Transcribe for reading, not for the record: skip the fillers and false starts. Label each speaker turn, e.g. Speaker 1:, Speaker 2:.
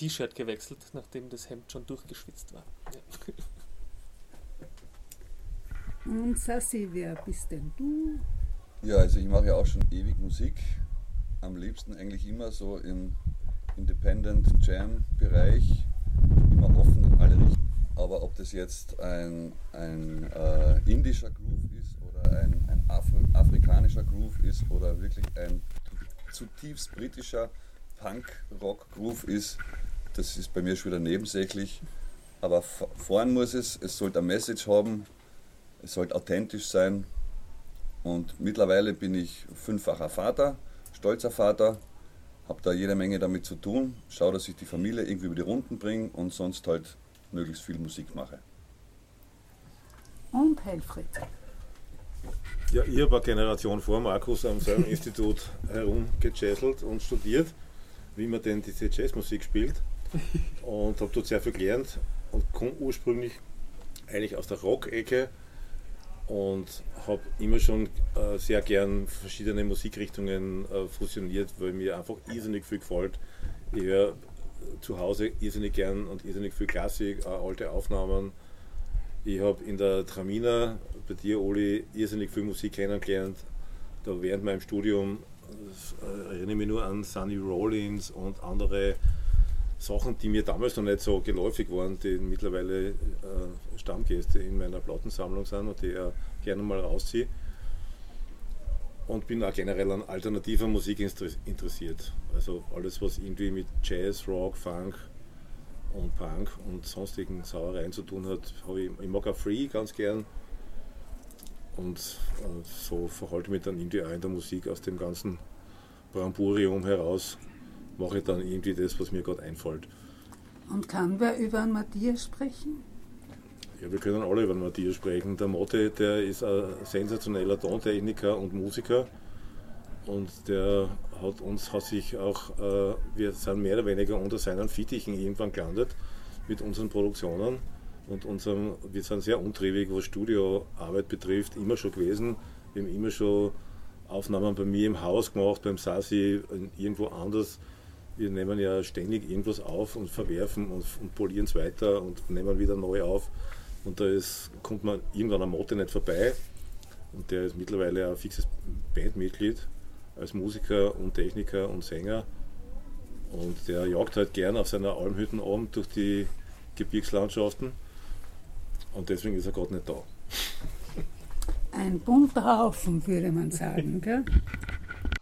Speaker 1: T-Shirt gewechselt, nachdem das Hemd schon durchgeschwitzt war. Ja.
Speaker 2: Und Sassi, wer bist denn du?
Speaker 3: Ja, also ich mache ja auch schon ewig Musik. Am liebsten eigentlich immer so im Independent Jam Bereich, immer offen in alle Richtungen. Aber ob das jetzt ein indischer Groove ist oder ein afrikanischer Groove ist oder wirklich ein zutiefst britischer Punk-Rock-Groove ist, das ist bei mir schon wieder nebensächlich. Aber vorn muss es sollte eine Message haben, es sollte authentisch sein. Und mittlerweile bin ich 5-facher Vater, stolzer Vater, habe da jede Menge damit zu tun, schaue, dass ich die Familie irgendwie über die Runden bringe und sonst halt möglichst viel Musik mache.
Speaker 2: Und Helfried.
Speaker 4: Ja, ich habe eine Generation vor Markus am selben Institut herumgejasselt und studiert, wie man denn diese Jazzmusik spielt, und habe dort sehr viel gelernt und komme ursprünglich eigentlich aus der Rock-Ecke und habe immer schon sehr gern verschiedene Musikrichtungen fusioniert, weil mir einfach irrsinnig viel gefällt. Ich höre zu Hause irrsinnig gern und irrsinnig viel Klassik, alte Aufnahmen. Ich habe in der Tramina, bei dir Oli, irrsinnig viel Musik kennengelernt. Da während meinem Studium erinnere ich mich nur an Sonny Rollins und andere Sachen, die mir damals noch nicht so geläufig waren, die mittlerweile Stammgäste in meiner Plattensammlung sind und die ich auch gerne mal rausziehe. Und bin auch generell an alternativer Musik interessiert. Also alles, was irgendwie mit Jazz, Rock, Funk und Punk und sonstigen Sauereien zu tun hat. Ich mag auch Free ganz gern. Und so verhalte ich mich dann irgendwie auch in der Musik aus dem ganzen Bramburium heraus. Mache ich dann irgendwie das, was mir gerade einfällt.
Speaker 2: Und kann wer über einen Matthias sprechen?
Speaker 4: Ja, wir können alle über den Matthias sprechen. Der Motte, der ist ein sensationeller Tontechniker und Musiker. Und der hat sich auch, wir sind mehr oder weniger unter seinen Fittichen irgendwann gelandet mit unseren Produktionen. Und wir sind sehr untriebig, was Studioarbeit betrifft, immer schon gewesen. Wir haben immer schon Aufnahmen bei mir im Haus gemacht, beim Sassi, irgendwo anders. Wir nehmen ja ständig irgendwas auf und verwerfen und polieren es weiter und nehmen wieder neu auf. Und da kommt man irgendwann am Motte nicht vorbei. Und der ist mittlerweile ein fixes Bandmitglied als Musiker und Techniker und Sänger. Und der jagt halt gern auf seiner Almhüttenabend durch die Gebirgslandschaften. Und deswegen ist er gerade nicht da.
Speaker 2: Ein bunter Haufen, würde man sagen, gell?